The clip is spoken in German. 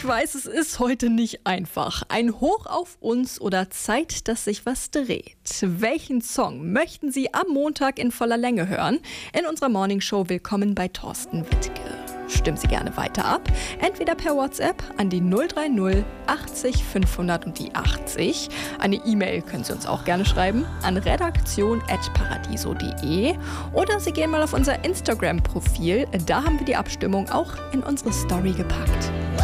Ich weiß, es ist heute nicht einfach. Ein Hoch auf uns oder Zeit, dass sich was dreht. Welchen Song möchten Sie am Montag in voller Länge hören? In unserer Morningshow Willkommen bei Thorsten Wittke. Stimmen Sie gerne weiter ab, entweder per WhatsApp an die 030 80 500 und die 80. Eine E-Mail können Sie uns auch gerne schreiben an redaktion@paradiso.de oder Sie gehen mal auf unser Instagram-Profil. Da haben wir die Abstimmung auch in unsere Story gepackt.